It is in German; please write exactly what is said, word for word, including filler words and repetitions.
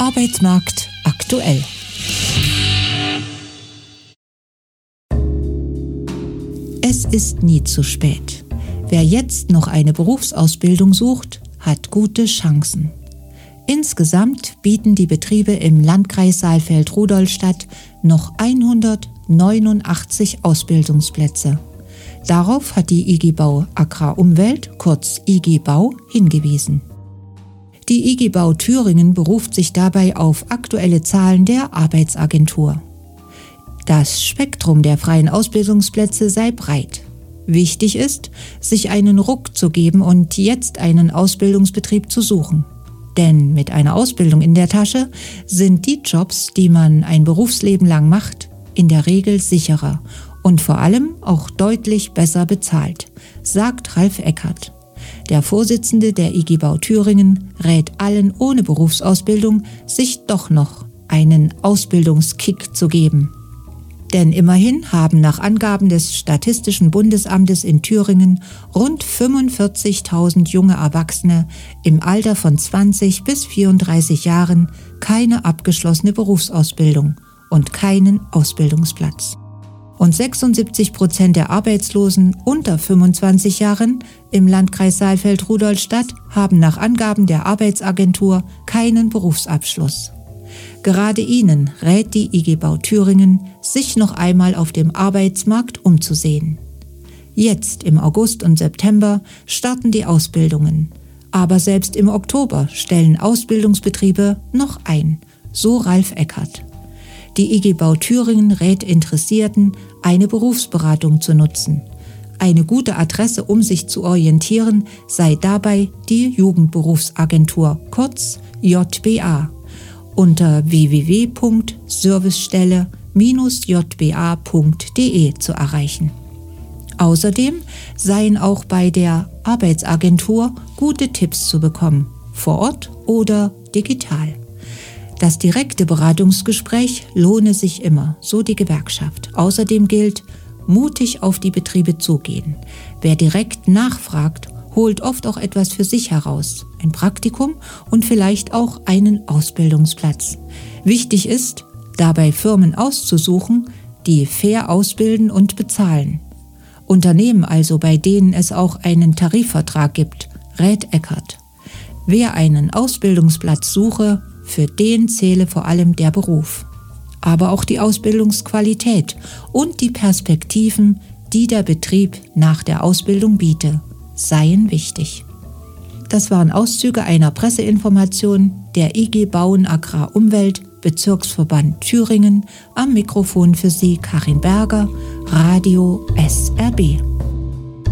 Arbeitsmarkt aktuell. Es ist nie zu spät. Wer jetzt noch eine Berufsausbildung sucht, hat gute Chancen. Insgesamt bieten die Betriebe im Landkreis Saalfeld-Rudolstadt noch hundertneunundachtzig Ausbildungsplätze. Darauf hat die I G Bau Agrar-Umwelt, kurz I G Bau, hingewiesen. Die I G Bau Thüringen beruft sich dabei auf aktuelle Zahlen der Arbeitsagentur. Das Spektrum der freien Ausbildungsplätze sei breit. Wichtig ist, sich einen Ruck zu geben und jetzt einen Ausbildungsbetrieb zu suchen. Denn mit einer Ausbildung in der Tasche sind die Jobs, die man ein Berufsleben lang macht, in der Regel sicherer und vor allem auch deutlich besser bezahlt, sagt Ralf Eckert. Der Vorsitzende der I G Bau Thüringen rät allen ohne Berufsausbildung, sich doch noch einen Ausbildungskick zu geben. Denn immerhin haben nach Angaben des Statistischen Bundesamtes in Thüringen rund fünfundvierzigtausend junge Erwachsene im Alter von zwanzig bis vierunddreißig Jahren keine abgeschlossene Berufsausbildung und keinen Ausbildungsplatz. Und sechsundsiebzig Prozent der Arbeitslosen unter fünfundzwanzig Jahren im Landkreis Saalfeld-Rudolstadt haben nach Angaben der Arbeitsagentur keinen Berufsabschluss. Gerade ihnen rät die I G Bau Thüringen, sich noch einmal auf dem Arbeitsmarkt umzusehen. Jetzt im August und September starten die Ausbildungen. Aber selbst im Oktober stellen Ausbildungsbetriebe noch ein, so Ralf Eckert. Die I G Bau Thüringen rät Interessierten, eine Berufsberatung zu nutzen. Eine gute Adresse, um sich zu orientieren, sei dabei die Jugendberufsagentur, kurz J B A. Unter w w w punkt servicestelle Bindestrich j b a punkt d e zu erreichen. Außerdem seien auch bei der Arbeitsagentur gute Tipps zu bekommen, vor Ort oder digital. Das direkte Beratungsgespräch lohne sich immer, so die Gewerkschaft. Außerdem gilt, mutig auf die Betriebe zugehen. Wer direkt nachfragt, holt oft auch etwas für sich heraus, ein Praktikum und vielleicht auch einen Ausbildungsplatz. Wichtig ist, dabei Firmen auszusuchen, die fair ausbilden und bezahlen. Unternehmen also, bei denen es auch einen Tarifvertrag gibt, rät Eckert. Wer einen Ausbildungsplatz suche, für den zähle vor allem der Beruf. Aber auch die Ausbildungsqualität und die Perspektiven, die der Betrieb nach der Ausbildung biete, seien wichtig. Das waren Auszüge einer Presseinformation der I G Bauen Agrar-Umwelt, Bezirksverband Thüringen. Am Mikrofon für Sie Karin Berger, Radio S R B.